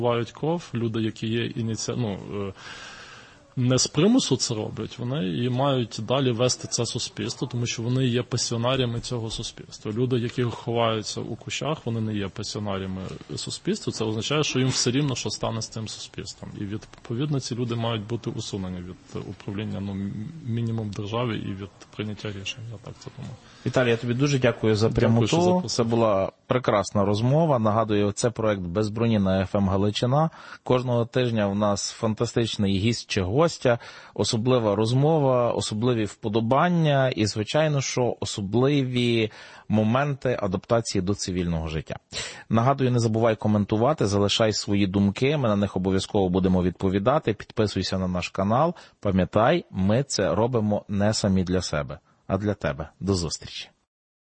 Вливають кров, люди, які є не з примусу це роблять, вони і мають далі вести це суспільство, тому що вони є пасіонаріями цього суспільства. Люди, які ховаються у кущах, вони не є пасіонаріями суспільства, це означає, що їм все рівно, що стане з цим суспільством. І відповідно ці люди мають бути усунені від управління мінімум держави і від прийняття рішень. Я так це думаю. Віталій, я тобі дуже дякую за прямоту. Це була прекрасна розмова. Нагадую, це проект «Без броні» на ФМ Галичина. Кожного тижня у нас фантастичний гість чи гостя, особлива розмова, особливі вподобання і, звичайно, що особливі моменти адаптації до цивільного життя. Нагадую, не забувай коментувати, залишай свої думки, ми на них обов'язково будемо відповідати. Підписуйся на наш канал. Пам'ятай, ми це робимо не самі для себе, а для тебе. До зустрічі.